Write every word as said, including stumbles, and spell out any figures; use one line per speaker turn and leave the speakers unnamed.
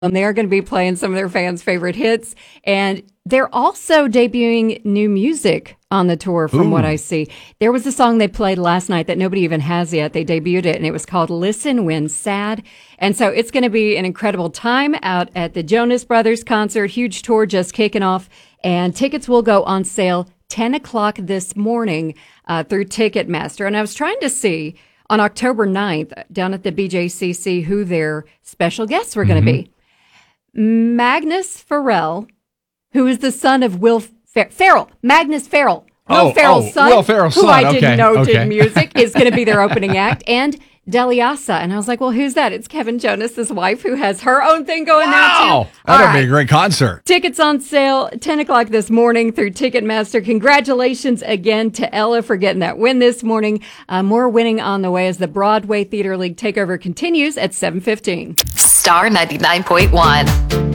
And they are going to be playing some of their fans' favorite hits. And they're also debuting new music on the tour, from
Ooh.
what I see. There was a song they played last night that nobody even has yet. They debuted it, and it was called Listen When Sad. And so it's going to be an incredible time out at the Jonas Brothers concert. Huge tour just kicking off. And tickets will go on sale ten o'clock this morning uh, through Ticketmaster. And I was trying to see on October ninth down at the B J C C who their special guests were going to
Mm-hmm.
be. Magnus Farrell, who is the son of Will Fer- Ferrell, Magnus Farrell, Will
Oh,
Ferrell's
oh,
son,
Will Ferrell's
who
son,
I didn't
okay,
know
okay.
did music, is going to be their opening act, and Deliasa. And I was like, well, who's that? It's Kevin Jonas's wife, who has her own thing going now,
Wow.
too.
That'll
All
be
right.
a great concert.
Tickets on sale ten o'clock this morning through Ticketmaster. Congratulations again to Ella for getting that win this morning. Uh, more winning on the way as the Broadway Theater League takeover continues at seven fifteen.
Star ninety-nine point one.